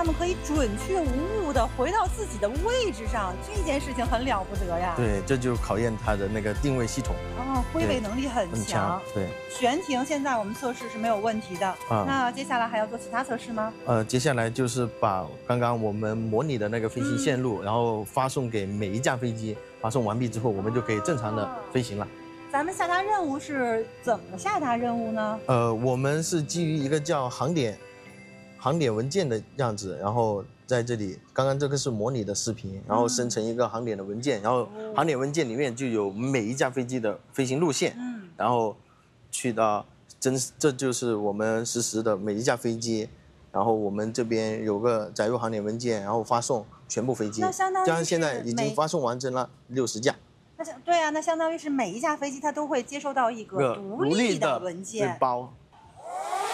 们可以准确无误的回到自己的位置上，这件事情很了不得呀。 对，这就考验它的那个定位系统。 哦，挥尾能力很很强。 对， 悬停现在我们测试是没有问题的。那接下来还要做其他测试吗？ 接下来就是把刚刚我们模拟的那个飞行线路，然后发送给每一架飞机。发送完毕之后，我们就可以正常的飞行了。 咱们下达任务是怎么下达任务呢？ 我们是基于一个叫航点文件的样子，然后在这里，刚刚这个是模拟的视频，然后生成一个航点的文件，然后航点文件里面就有每一架飞机的飞行路线，然后去到这就是我们实时的每一架飞机，然后我们这边有个载入航点文件，然后发送全部飞机， 那相当于这样现在已经发送完成了60架。 对啊，那相当于是每一架飞机它都会接收到一个独立的文件包。